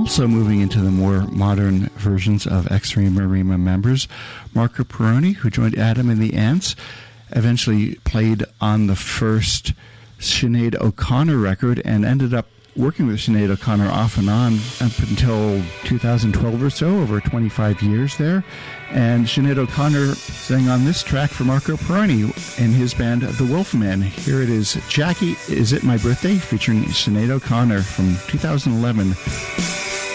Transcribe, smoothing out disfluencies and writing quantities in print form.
Also moving into the more modern versions of Extrema Rima members, Marco Perrone, who joined Adam and the Ants, eventually played on the first Sinead O'Connor record and ended up working with Sinead O'Connor off and on up until 2012 or so, over 25 years there. And Sinead O'Connor sang on this track for Marco Perrone in his band The Wolfmen. Here it is, Jackie, Is It My Birthday? Featuring Sinead O'Connor from 2011.